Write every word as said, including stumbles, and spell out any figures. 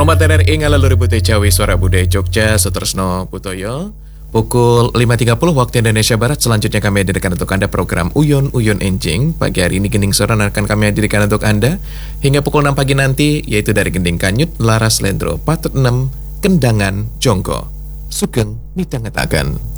Selamat R R I Ngalaluri Putih Jawi Suara Budaya Jogja Sutresno Putoyo. Pukul lima tiga puluh waktu Indonesia Barat. Selanjutnya kami hadirkan untuk Anda program Uyon Uyon Enjing. Pagi hari ini Gending Sore akan kami hadirkan untuk Anda hingga pukul enam pagi nanti, yaitu dari Gending Kanyut, Laras Lendro, Patut enam, Kendangan, Jonggo, Sugeng, Midangetaken.